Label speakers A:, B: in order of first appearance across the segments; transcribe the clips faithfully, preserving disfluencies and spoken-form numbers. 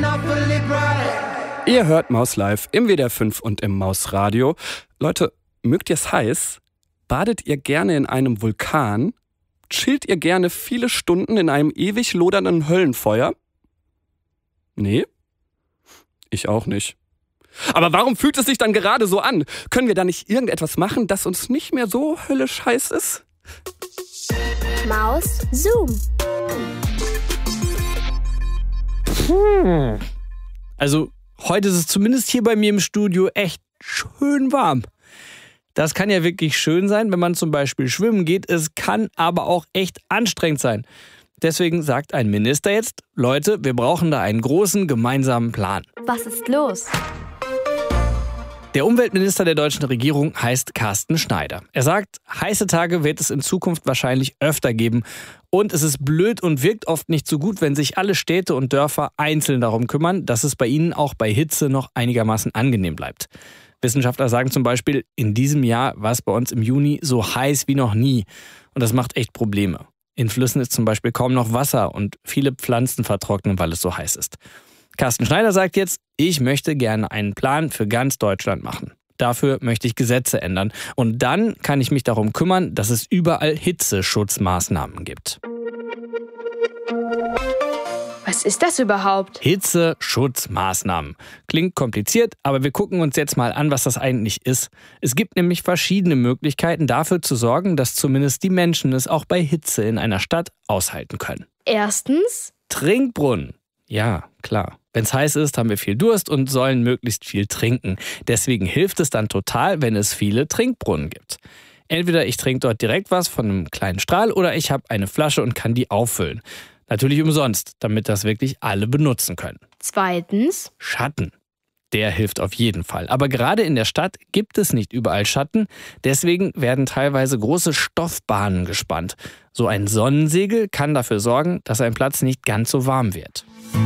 A: Ihr hört Maus Live im W D R fünf und im Mausradio. Leute, mögt ihr es heiß? Badet ihr gerne in einem Vulkan? Chillt ihr gerne viele Stunden in einem ewig lodernden Höllenfeuer? Nee? Ich auch nicht. Aber warum fühlt es sich dann gerade so an? Können wir da nicht irgendetwas machen, das uns nicht mehr so höllisch heiß ist?
B: Maus Zoom.
C: Hm. Also heute ist es zumindest hier bei mir im Studio echt schön warm. Das kann ja wirklich schön sein, wenn man zum Beispiel schwimmen geht. Es kann aber auch echt anstrengend sein. Deswegen sagt ein Minister jetzt, Leute, wir brauchen da einen großen gemeinsamen Plan.
B: Was ist los?
C: Der Umweltminister der deutschen Regierung heißt Carsten Schneider. Er sagt, heiße Tage wird es in Zukunft wahrscheinlich öfter geben. Und es ist blöd und wirkt oft nicht so gut, wenn sich alle Städte und Dörfer einzeln darum kümmern, dass es bei ihnen auch bei Hitze noch einigermaßen angenehm bleibt. Wissenschaftler sagen zum Beispiel, in diesem Jahr war es bei uns im Juni so heiß wie noch nie. Und das macht echt Probleme. In Flüssen ist zum Beispiel kaum noch Wasser und viele Pflanzen vertrocknen, weil es so heiß ist. Carsten Schneider sagt jetzt, ich möchte gerne einen Plan für ganz Deutschland machen. Dafür möchte ich Gesetze ändern. Und dann kann ich mich darum kümmern, dass es überall Hitzeschutzmaßnahmen gibt.
B: Was ist das überhaupt?
C: Hitzeschutzmaßnahmen. Klingt kompliziert, aber wir gucken uns jetzt mal an, was das eigentlich ist. Es gibt nämlich verschiedene Möglichkeiten dafür zu sorgen, dass zumindest die Menschen es auch bei Hitze in einer Stadt aushalten können.
B: Erstens?
C: Trinkbrunnen. Ja, klar. Wenn es heiß ist, haben wir viel Durst und sollen möglichst viel trinken. Deswegen hilft es dann total, wenn es viele Trinkbrunnen gibt. Entweder ich trinke dort direkt was von einem kleinen Strahl oder ich habe eine Flasche und kann die auffüllen. Natürlich umsonst, damit das wirklich alle benutzen können.
B: Zweitens?
C: Schatten. Der hilft auf jeden Fall. Aber gerade in der Stadt gibt es nicht überall Schatten. Deswegen werden teilweise große Stoffbahnen gespannt. So ein Sonnensegel kann dafür sorgen, dass ein Platz nicht ganz so warm wird.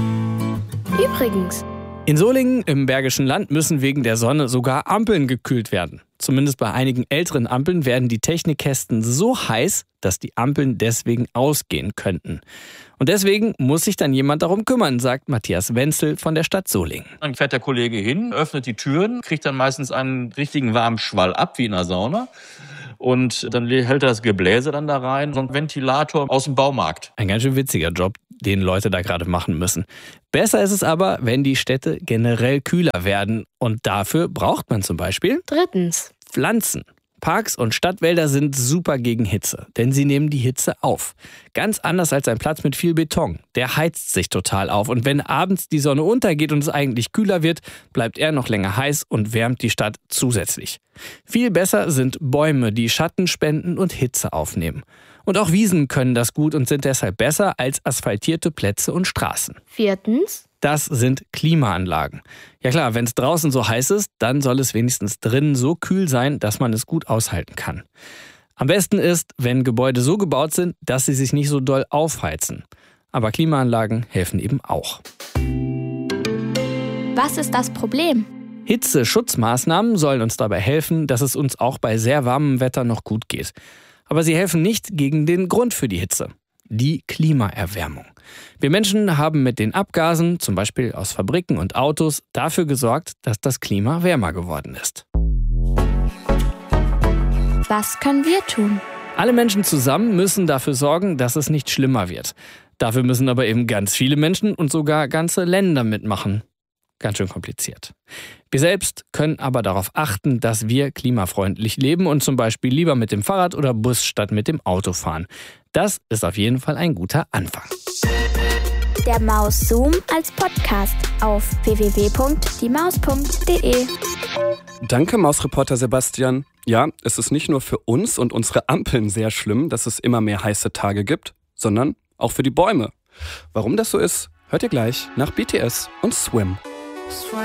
B: Übrigens.
C: In Solingen im Bergischen Land müssen wegen der Sonne sogar Ampeln gekühlt werden. Zumindest bei einigen älteren Ampeln werden die Technikkästen so heiß, dass die Ampeln deswegen ausgehen könnten. Und deswegen muss sich dann jemand darum kümmern, sagt Matthias Wenzel von der Stadt Solingen.
D: Dann fährt der Kollege hin, öffnet die Türen, kriegt dann meistens einen richtigen warmen Schwall ab, wie in einer Sauna. Und dann hält er das Gebläse dann da rein, so ein Ventilator aus dem Baumarkt.
C: Ein ganz schön witziger Job, den Leute da gerade machen müssen. Besser ist es aber, wenn die Städte generell kühler werden. Und dafür braucht man zum Beispiel
B: Drittens.
C: Pflanzen. Parks und Stadtwälder sind super gegen Hitze, denn sie nehmen die Hitze auf. Ganz anders als ein Platz mit viel Beton. Der heizt sich total auf und wenn abends die Sonne untergeht und es eigentlich kühler wird, bleibt er noch länger heiß und wärmt die Stadt zusätzlich. Viel besser sind Bäume, die Schatten spenden und Hitze aufnehmen. Und auch Wiesen können das gut und sind deshalb besser als asphaltierte Plätze und Straßen.
B: Viertens.
C: Das sind Klimaanlagen. Ja klar, wenn es draußen so heiß ist, dann soll es wenigstens drinnen so kühl sein, dass man es gut aushalten kann. Am besten ist, wenn Gebäude so gebaut sind, dass sie sich nicht so doll aufheizen. Aber Klimaanlagen helfen eben auch.
B: Was ist das Problem?
C: Hitzeschutzmaßnahmen sollen uns dabei helfen, dass es uns auch bei sehr warmem Wetter noch gut geht. Aber sie helfen nicht gegen den Grund für die Hitze. Die Klimaerwärmung. Wir Menschen haben mit den Abgasen, zum Beispiel aus Fabriken und Autos, dafür gesorgt, dass das Klima wärmer geworden ist.
B: Was können wir tun?
C: Alle Menschen zusammen müssen dafür sorgen, dass es nicht schlimmer wird. Dafür müssen aber eben ganz viele Menschen und sogar ganze Länder mitmachen. Ganz schön kompliziert. Wir selbst können aber darauf achten, dass wir klimafreundlich leben und zum Beispiel lieber mit dem Fahrrad oder Bus statt mit dem Auto fahren. Das ist auf jeden Fall ein guter Anfang.
B: Der Maus Zoom als Podcast auf w w w punkt die maus punkt d e.
A: Danke, Mausreporter Sebastian. Ja, es ist nicht nur für uns und unsere Ampeln sehr schlimm, dass es immer mehr heiße Tage gibt, sondern auch für die Bäume. Warum das so ist, hört ihr gleich nach B T S und Swim.